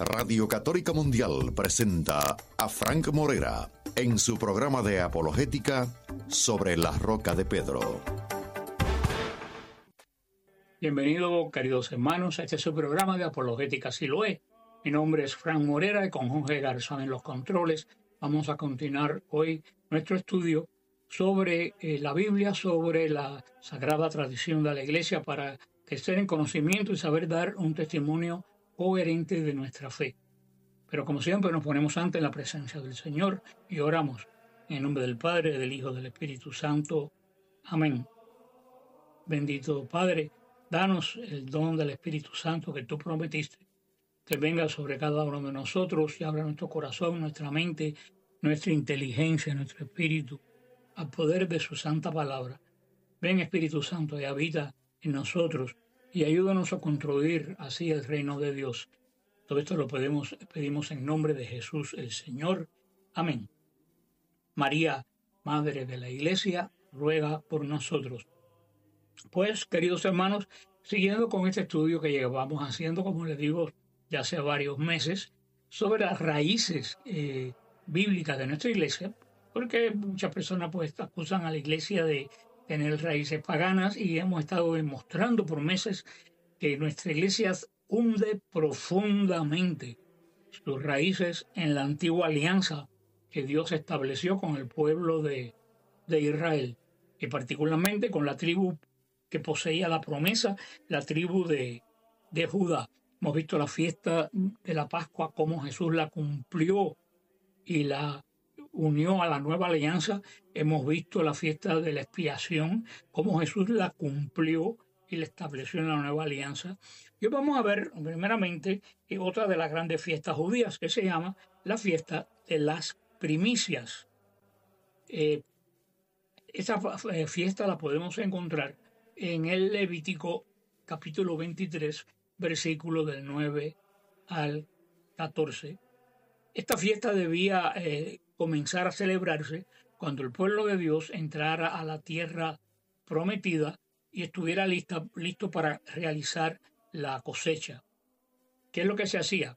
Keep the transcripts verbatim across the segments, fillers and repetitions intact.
Radio Católica Mundial presenta a Frank Morera en su programa de apologética sobre la Roca de Pedro. Bienvenidos, queridos hermanos, a este es su programa de apologética Siloé. Mi nombre es Frank Morera y con Jorge Garzón en los controles vamos a continuar hoy nuestro estudio sobre eh, la Biblia, sobre la sagrada tradición de la Iglesia, para que estén en conocimiento y saber dar un testimonio coherente de nuestra fe. Pero como siempre nos ponemos ante la presencia del Señor y oramos en el nombre del Padre, del Hijo, del Espíritu Santo. Amén. Bendito Padre, danos el don del Espíritu Santo que tú prometiste, que venga sobre cada uno de nosotros y abra nuestro corazón, nuestra mente, nuestra inteligencia, nuestro espíritu, al poder de su santa palabra. Ven, Espíritu Santo, y habita en nosotros y ayúdanos a construir así el reino de Dios. Todo esto lo podemos, pedimos en nombre de Jesús el Señor. Amén. María, Madre de la Iglesia, ruega por nosotros. Pues, queridos hermanos, siguiendo con este estudio que llevamos haciendo, como les digo, ya hace varios meses, sobre las raíces eh, bíblicas de nuestra iglesia, porque muchas personas pues acusan a la iglesia de tener raíces paganas, y hemos estado demostrando por meses que nuestra iglesia hunde profundamente sus raíces en la antigua alianza que Dios estableció con el pueblo de, de Israel, y particularmente con la tribu que poseía la promesa, la tribu de, de Judá. Hemos visto la fiesta de la Pascua, cómo Jesús la cumplió y la unió a la nueva alianza. Hemos visto la fiesta de la expiación, cómo Jesús la cumplió y la estableció en la nueva alianza. Y hoy vamos a ver primeramente otra de las grandes fiestas judías, que se llama la fiesta de las primicias. Eh, esta fiesta la podemos encontrar en el Levítico capítulo veintitrés, versículo del nueve al catorce. Esta fiesta debía eh, comenzar a celebrarse cuando el pueblo de Dios entrara a la tierra prometida y estuviera lista, listo para realizar la cosecha. ¿Qué es lo que se hacía?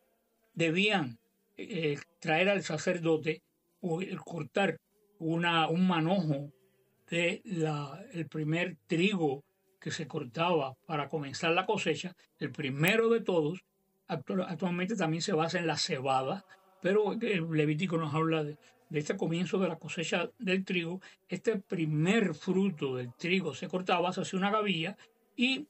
Debían eh, traer al sacerdote o cortar una, un manojo de la, el primer trigo que se cortaba para comenzar la cosecha, el primero de todos. Actualmente también se basa en la cebada, pero el Levítico nos habla de, de este comienzo de la cosecha del trigo. Este primer fruto del trigo se cortaba, se hacía una gavilla y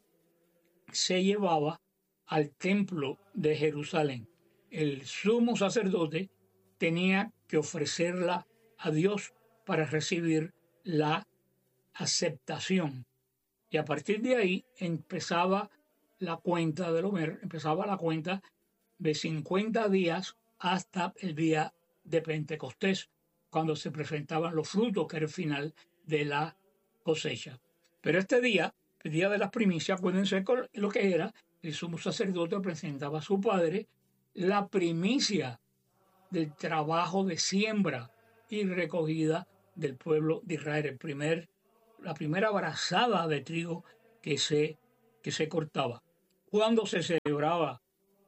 se llevaba al templo de Jerusalén. El sumo sacerdote tenía que ofrecerla a Dios para recibir la aceptación. Y a partir de ahí empezaba la cuenta del Homer, empezaba la cuenta de cincuenta días hasta el día de Pentecostés, cuando se presentaban los frutos, que era el final de la cosecha. Pero este día, el día de las primicias, acuérdense lo que era: el sumo sacerdote presentaba a su padre la primicia del trabajo de siembra y recogida del pueblo de Israel, el primer, la primera brazada de trigo que se, que se cortaba. Cuando se celebraba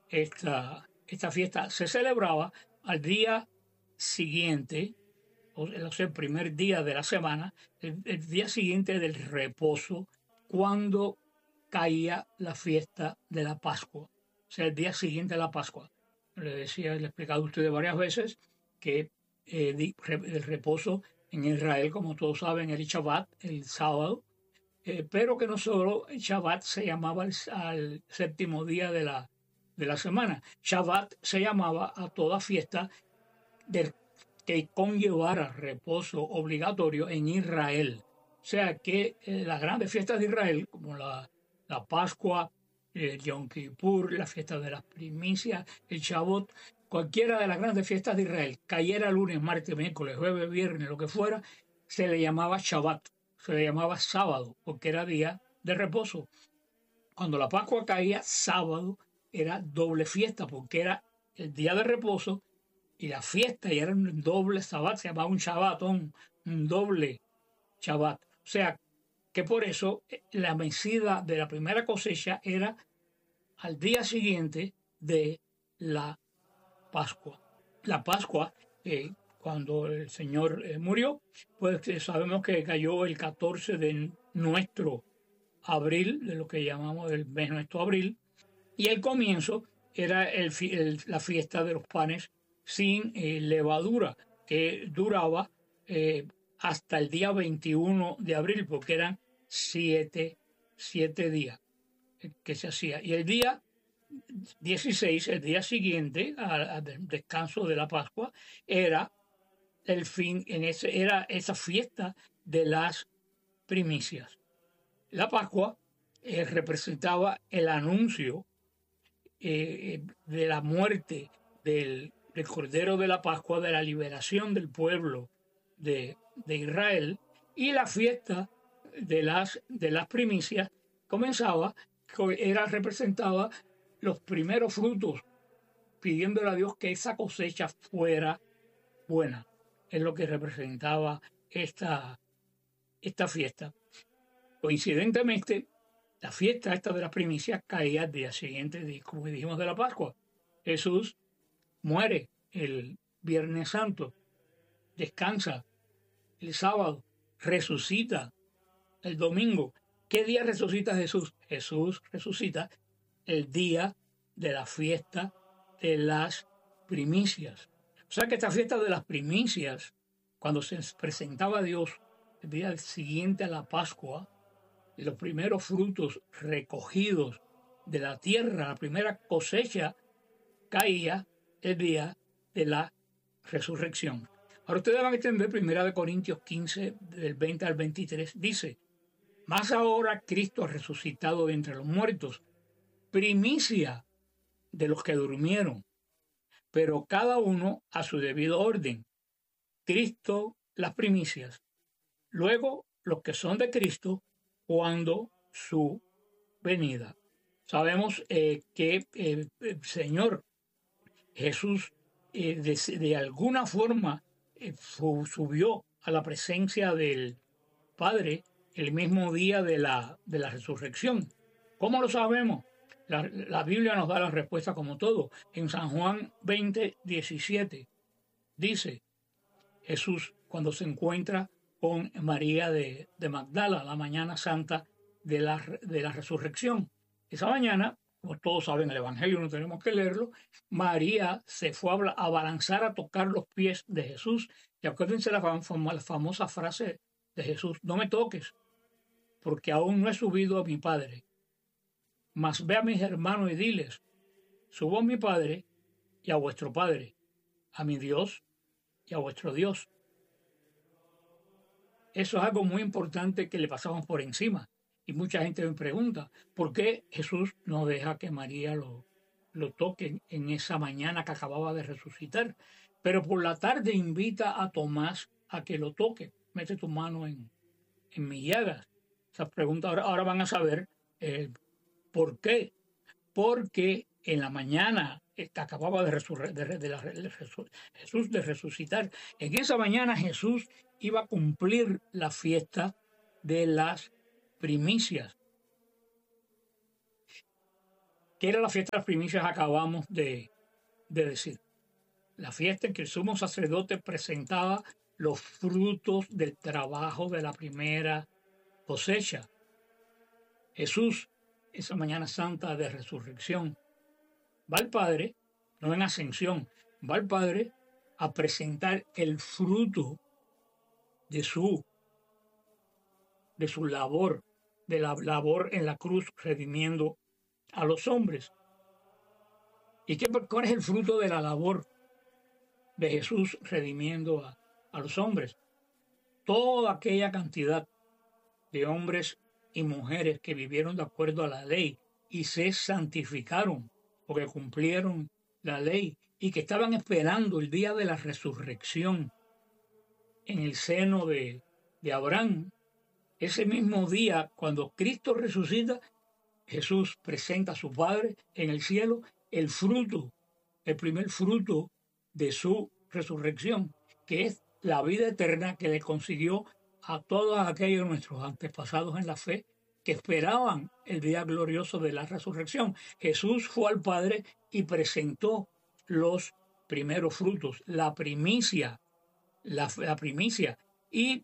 esta, esta fiesta, se celebraba al día siguiente, o sea, el primer día de la semana, el, el día siguiente del reposo, cuando caía la fiesta de la Pascua, o sea, el día siguiente de la Pascua. Le decía, le he explicado a ustedes varias veces que eh, el reposo en Israel, como todos saben, el Shabbat, el sábado, eh, pero que no solo el Shabbat se llamaba el, al séptimo día de la, de la semana. Shabbat se llamaba a toda fiesta del, que conllevara reposo obligatorio en Israel. O sea que eh, las grandes fiestas de Israel, como la, la Pascua, el Yom Kippur, la fiesta de las primicias, el Shabbat, cualquiera de las grandes fiestas de Israel, cayera lunes, martes, miércoles, jueves, viernes, lo que fuera, se le llamaba Shabbat, se le llamaba sábado, porque era día de reposo. Cuando la Pascua caía sábado, era doble fiesta, porque era el día de reposo y la fiesta, y era un doble Shabbat, se llamaba un Shabbat, un, un doble Shabbat. O sea, que por eso la mecida de la primera cosecha era al día siguiente de la Pascua. La Pascua, eh, cuando el Señor eh, murió, pues eh, sabemos que cayó el catorce de nuestro abril, de lo que llamamos el mes nuestro abril, y el comienzo era el, el, la fiesta de los panes sin eh, levadura, que duraba eh, hasta el día veintiuno de abril, porque eran siete, siete días que se hacía. Y el día dieciséis, el día siguiente al descanso de la Pascua, era el fin, en ese, era esa fiesta de las primicias. La Pascua eh, representaba el anuncio eh, de la muerte del, del Cordero de la Pascua, de la liberación del pueblo de, de Israel, y la fiesta de las, de las primicias comenzaba, era representaba los primeros frutos, pidiéndole a Dios que esa cosecha fuera buena. Es lo que representaba esta, esta fiesta. Coincidentemente, la fiesta esta de las primicias caía al día siguiente, como dijimos, de la Pascua. Jesús muere el Viernes Santo, descansa el sábado, resucita el domingo. ¿Qué día resucita Jesús? Jesús resucita el día de la fiesta de las primicias. O sea que esta fiesta de las primicias, cuando se presentaba a Dios el día siguiente a la Pascua, los primeros frutos recogidos de la tierra, la primera cosecha, caía el día de la resurrección. Ahora ustedes van a entender primera de Corintios quince, del veinte al veintitrés, dice: más ahora Cristo ha resucitado de entre los muertos, primicia de los que durmieron, pero cada uno a su debido orden. Cristo las primicias, luego los que son de Cristo cuando su venida. Sabemos eh, que eh, el Señor Jesús eh, de, de alguna forma eh, subió a la presencia del Padre el mismo día de la, de la resurrección. ¿Cómo lo sabemos? La, la Biblia nos da la respuesta como todo. En San Juan veinte, diecisiete dice: Jesús, cuando se encuentra con María de, de Magdala, la mañana santa de la, de la resurrección. Esa mañana, como todos saben el Evangelio, no tenemos que leerlo, María se fue a, a balanzar, a tocar los pies de Jesús. Y acuérdense la, fam la famosa frase de Jesús: no me toques, porque aún no he subido a mi Padre. Mas ve a mis hermanos y diles: subo a mi Padre y a vuestro Padre, a mi Dios y a vuestro Dios. Eso es algo muy importante que le pasamos por encima. Y mucha gente me pregunta, ¿por qué Jesús no deja que María lo, lo toque en esa mañana que acababa de resucitar? Pero por la tarde invita a Tomás a que lo toque. Mete tu mano en, en mis llagas. Esas preguntas ahora, ahora van a saber eh, por qué. Porque en la mañana que acababa de, de, de, la, de Jesús de resucitar, en esa mañana Jesús iba a cumplir la fiesta de las primicias. ¿Qué era la fiesta de las primicias? Acabamos de, de decir. La fiesta en que el sumo sacerdote presentaba los frutos del trabajo de la primera cosecha. Jesús, esa mañana santa de resurrección, va al Padre, no en ascensión, va al Padre a presentar el fruto de su, de su labor, de la labor en la cruz, redimiendo a los hombres. ¿Y qué, cuál es el fruto de la labor de Jesús redimiendo a, a los hombres? Toda aquella cantidad de hombres y mujeres que vivieron de acuerdo a la ley y se santificaron porque cumplieron la ley y que estaban esperando el día de la resurrección en el seno de, de Abraham. Ese mismo día, cuando Cristo resucita, Jesús presenta a su Padre en el cielo el fruto, el primer fruto de su resurrección, que es la vida eterna que le consiguió a todos aquellos nuestros antepasados en la fe que esperaban el día glorioso de la resurrección. Jesús fue al Padre y presentó los primeros frutos, la primicia, la, la primicia. Y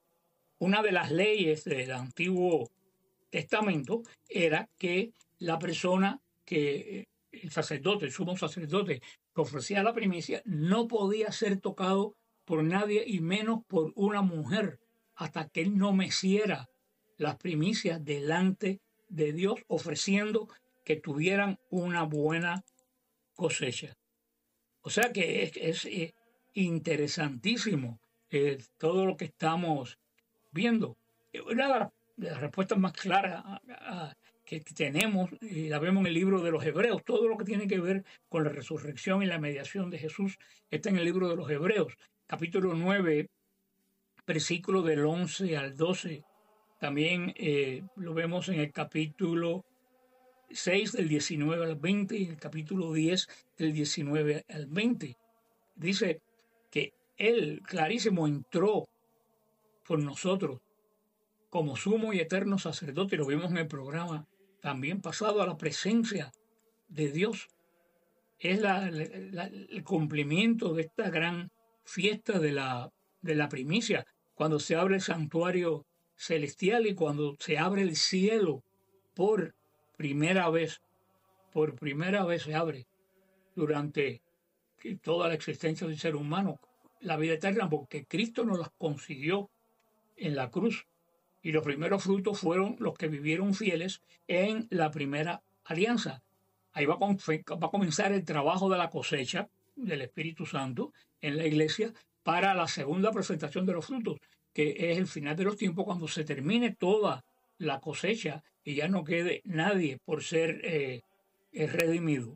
una de las leyes del Antiguo Testamento era que la persona que el sacerdote, el sumo sacerdote que ofrecía la primicia, no podía ser tocado por nadie y menos por una mujer hasta que él no meciera las primicias delante de Dios, ofreciendo que tuvieran una buena cosecha. O sea que es, es, es interesantísimo eh, todo lo que estamos viendo. Una de las, de las respuestas más claras a, a, que tenemos, y la vemos en el libro de los Hebreos, todo lo que tiene que ver con la resurrección y la mediación de Jesús está en el libro de los Hebreos, capítulo nueve, versículo del once al doce. También eh, lo vemos en el capítulo seis, del diecinueve al veinte, y el capítulo diez, del diecinueve al veinte. Dice que Él, clarísimo, entró por nosotros como sumo y eterno sacerdote, lo vimos en el programa también pasado, a la presencia de Dios. Es la, la, el cumplimiento de esta gran fiesta de la, de la primicia, cuando se abre el santuario celestial y cuando se abre el cielo por primera vez, por primera vez se abre durante toda la existencia del ser humano, la vida eterna, porque Cristo nos las consiguió en la cruz. Y los primeros frutos fueron los que vivieron fieles en la primera alianza. Ahí va a, va a comenzar el trabajo de la cosecha del Espíritu Santo en la iglesia para la segunda presentación de los frutos, que es el final de los tiempos, cuando se termine toda la cosecha y ya no quede nadie por ser eh, redimido.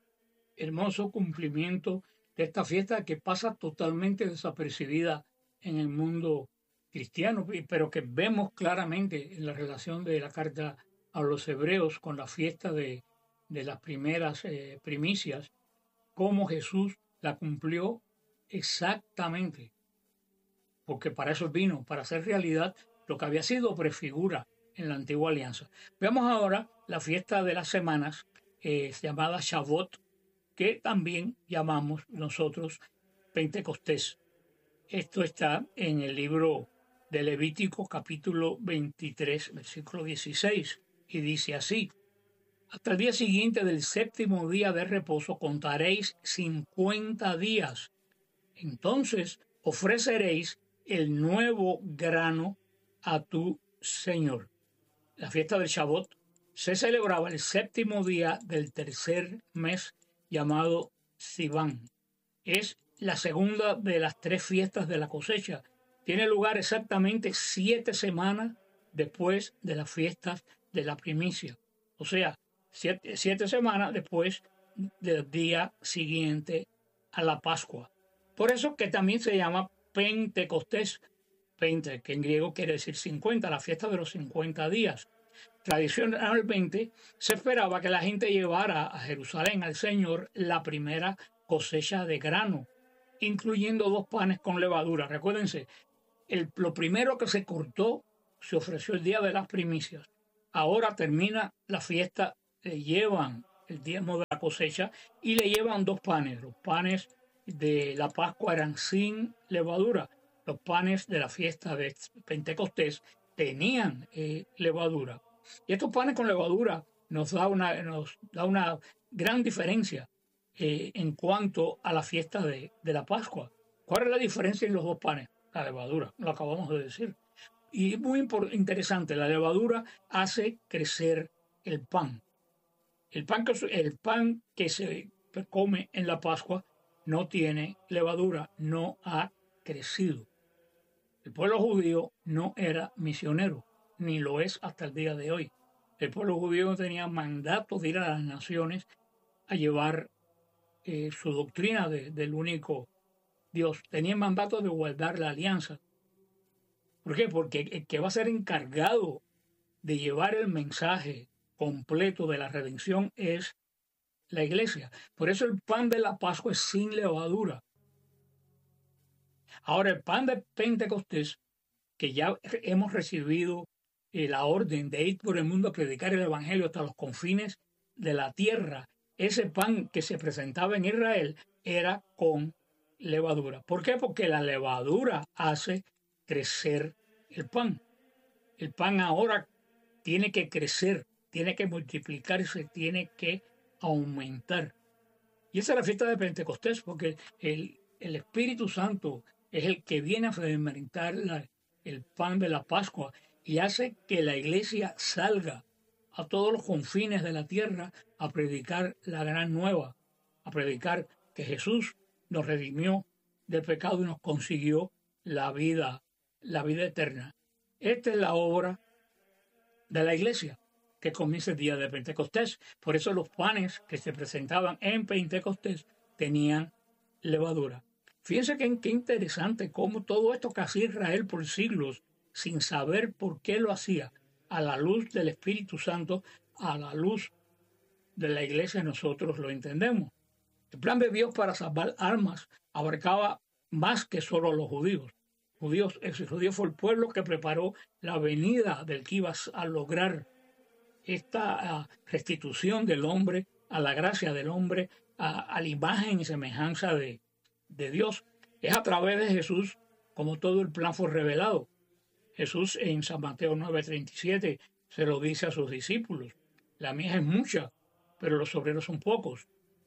Hermoso cumplimiento de esta fiesta que pasa totalmente desapercibida en el mundo cristiano, pero que vemos claramente en la relación de la carta a los hebreos con la fiesta de, de las primeras eh, primicias, cómo Jesús la cumplió exactamente, porque para eso vino, para hacer realidad lo que había sido prefigura en la antigua alianza. Veamos ahora la fiesta de las semanas, eh, llamada Shavuot, que también llamamos nosotros Pentecostés. Esto está en el libro de Levítico, capítulo veintitrés, versículo dieciséis, y dice así: hasta el día siguiente del séptimo día de reposo contaréis cincuenta días. Entonces ofreceréis el nuevo grano a tu Señor. La fiesta del Shavuot se celebraba el séptimo día del tercer mes, llamado Sivan. Es la segunda de las tres fiestas de la cosecha. Tiene lugar exactamente siete semanas después de las fiestas de la primicia. O sea, siete, siete semanas después del día siguiente a la Pascua. Por eso que también se llama Pentecostés. Pente, que en griego quiere decir cincuenta, la fiesta de los cincuenta días. Tradicionalmente se esperaba que la gente llevara a Jerusalén al Señor la primera cosecha de grano, incluyendo dos panes con levadura. Recuérdense, el, lo primero que se cortó se ofreció el día de las primicias. Ahora termina la fiesta, le llevan el diezmo de la cosecha y le llevan dos panes. Los panes de la Pascua eran sin levadura. Los panes de la fiesta de Pentecostés tenían eh, levadura. Y estos panes con levadura nos da una, nos da una gran diferencia eh, en cuanto a la fiesta de, de la Pascua. ¿Cuál es la diferencia en los dos panes? La levadura, lo acabamos de decir. Y es muy interesante, la levadura hace crecer el pan. El pan que, el pan que se come en la Pascua no tiene levadura, no ha crecido. El pueblo judío no era misionero, ni lo es hasta el día de hoy. El pueblo judío no tenía mandato de ir a las naciones a llevar eh, su doctrina de, del único Dios. Tenía mandato de guardar la alianza. ¿Por qué? Porque el que va a ser encargado de llevar el mensaje completo de la redención es la iglesia. Por eso el pan de la Pascua es sin levadura. Ahora, el pan de Pentecostés, que ya hemos recibido eh, la orden de ir por el mundo a predicar el evangelio hasta los confines de la tierra, ese pan que se presentaba en Israel era con levadura. ¿Por qué? Porque la levadura hace crecer el pan. El pan ahora tiene que crecer, tiene que multiplicarse, tiene que aumentar. Y esa es la fiesta de Pentecostés, porque el, el Espíritu Santo es el que viene a fermentar la, el pan de la Pascua y hace que la iglesia salga a todos los confines de la tierra a predicar la gran nueva, a predicar que Jesús nos redimió del pecado y nos consiguió la vida, la vida eterna. Esta es la obra de la iglesia que comienza el día de Pentecostés. Por eso los panes que se presentaban en Pentecostés tenían levadura. Fíjense que qué interesante cómo todo esto que hacía Israel por siglos, sin saber por qué lo hacía, a la luz del Espíritu Santo, a la luz de la iglesia, nosotros lo entendemos. El plan de Dios para salvar almas abarcaba más que solo a los judíos. Judíos, el judío fue el pueblo que preparó la venida del que iba a lograr esta restitución del hombre a la gracia del hombre, a, a la imagen y semejanza de, de Dios. Es a través de Jesús como todo el plan fue revelado. Jesús en San Mateo nueve treinta y siete se lo dice a sus discípulos: la mies es mucha, pero los obreros son pocos.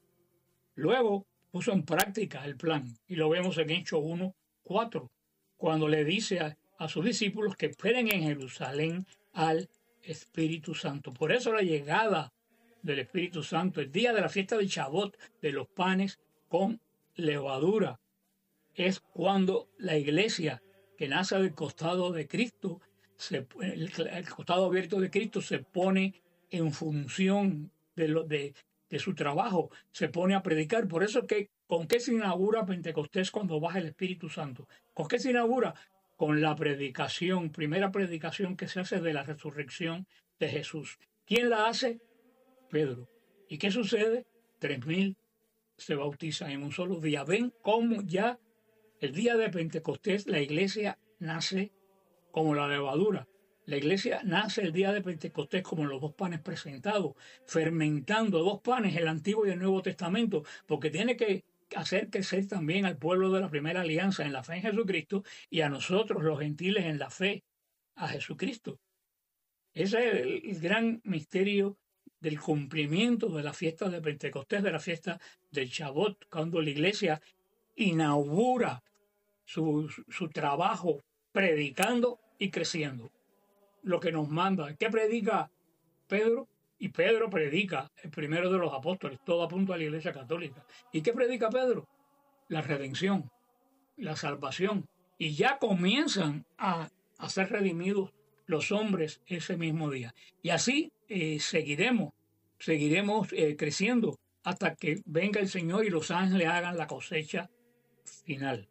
Luego puso en práctica el plan, y lo vemos en Hechos uno cuatro, cuando le dice a, a sus discípulos que esperen en Jerusalén al Espíritu Santo. Por eso la llegada del Espíritu Santo, el día de la fiesta de Shabbat, de los panes con levadura, es cuando la iglesia que nace del costado de Cristo, se, el, el costado abierto de Cristo se pone en función de, lo, de, de su trabajo, se pone a predicar. Por eso que ¿con qué se inaugura Pentecostés cuando baja el Espíritu Santo? ¿Con qué se inaugura? Con la predicación, primera predicación que se hace de la resurrección de Jesús. ¿Quién la hace? Pedro. ¿Y qué sucede? Tres mil se bautizan en un solo día. Ven cómo ya el día de Pentecostés la iglesia nace como la levadura. La iglesia nace el día de Pentecostés como los dos panes presentados, fermentando dos panes, el Antiguo y el Nuevo Testamento, porque tiene que hacer crecer también al pueblo de la primera alianza en la fe en Jesucristo y a nosotros los gentiles en la fe a Jesucristo. Ese es el, el gran misterio del cumplimiento de la fiesta de Pentecostés, de la fiesta del Shabbat, cuando la iglesia inaugura su, su trabajo predicando y creciendo. Lo que nos manda, ¿qué predica Pedro? Y Pedro predica, el primero de los apóstoles, todo apunta a la iglesia católica. ¿Y qué predica Pedro? La redención, la salvación. Y ya comienzan a, a ser redimidos los hombres ese mismo día. Y así eh, seguiremos, seguiremos eh, creciendo hasta que venga el Señor y los ángeles hagan la cosecha final.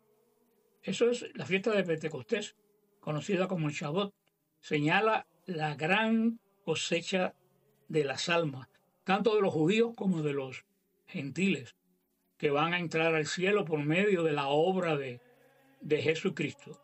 Eso es la fiesta de Pentecostés, conocida como el Shabbat. Señala la gran cosecha de las almas, tanto de los judíos como de los gentiles, que van a entrar al cielo por medio de la obra de, de Jesucristo.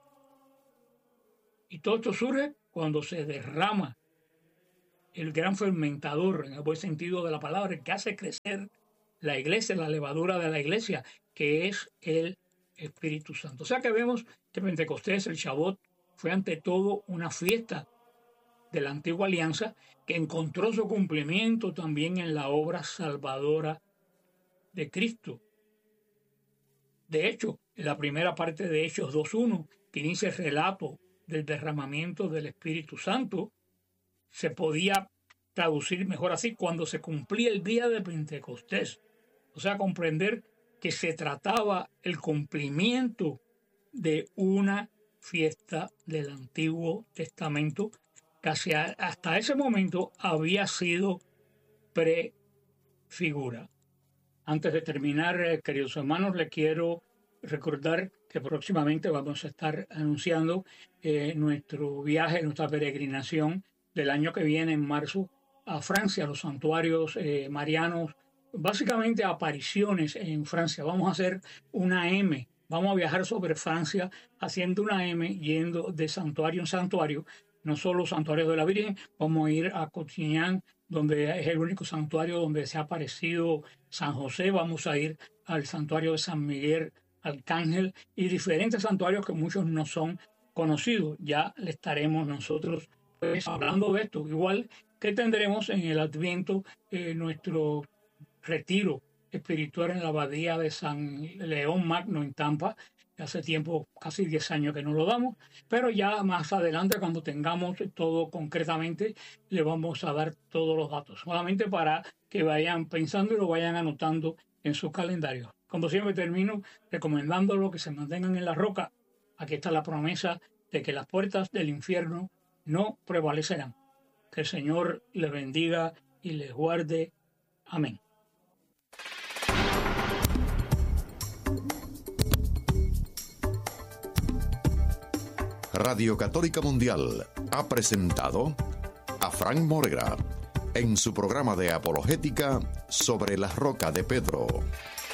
Y todo esto surge cuando se derrama el gran fermentador, en el buen sentido de la palabra, que hace crecer la iglesia, la levadura de la iglesia, que es el Espíritu Santo. O sea que vemos que Pentecostés, el Shabbat, fue ante todo una fiesta de la antigua alianza que encontró su cumplimiento también en la obra salvadora de Cristo. De hecho, en la primera parte de Hechos dos uno, que inicia el relato del derramamiento del Espíritu Santo, se podía traducir mejor así: cuando se cumplía el día de Pentecostés. O sea, comprender que se trataba el cumplimiento de una fiesta del Antiguo Testamento, que hasta ese momento había sido prefigura. Antes de terminar, queridos hermanos, les quiero recordar que próximamente vamos a estar anunciando eh, nuestro viaje, nuestra peregrinación del año que viene, en marzo, a Francia, a los santuarios eh, marianos, básicamente apariciones en Francia. Vamos a hacer una M, vamos a viajar sobre Francia haciendo una M, yendo de santuario en santuario, no solo santuarios de la Virgen, vamos a ir a Cotiñán, donde es el único santuario donde se ha aparecido San José, vamos a ir al santuario de San Miguel Arcángel y diferentes santuarios que muchos no son conocidos. Ya le estaremos nosotros pues, hablando de esto, igual que tendremos en el Adviento eh, nuestro retiro espiritual en la abadía de San León Magno en Tampa. Hace tiempo, casi diez años que no lo damos, pero ya más adelante, cuando tengamos todo concretamente, le vamos a dar todos los datos, solamente para que vayan pensando y lo vayan anotando en sus calendarios. Como siempre termino recomendándolo que se mantengan en la roca. Aquí está la promesa de que las puertas del infierno no prevalecerán. Que el Señor les bendiga y les guarde. Amén. Radio Católica Mundial ha presentado a Frank Morera en su programa de apologética sobre la Roca de Pedro.